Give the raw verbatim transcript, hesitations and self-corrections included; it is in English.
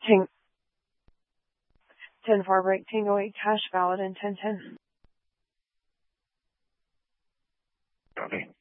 Ting- ten four break Tango eight cash valid in ten ten. Copy.